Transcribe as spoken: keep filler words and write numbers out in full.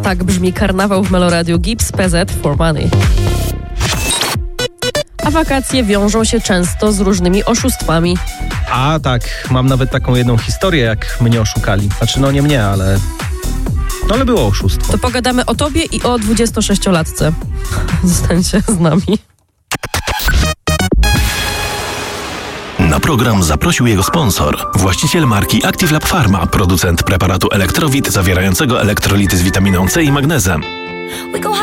Tak brzmi karnawał w Meloradiu Gibbs P Z for Money. A wakacje wiążą się często z różnymi oszustwami. A tak, mam nawet taką jedną historię, jak mnie oszukali. Znaczy, no nie mnie, ale... No ale było oszustwo. To pogadamy o tobie i o dwudziestosześciolatce. Zostańcie z nami. Na program zaprosił jego sponsor, właściciel marki Active Lab Pharma, producent preparatu Elektrowit zawierającego elektrolity z witaminą C i magnezem.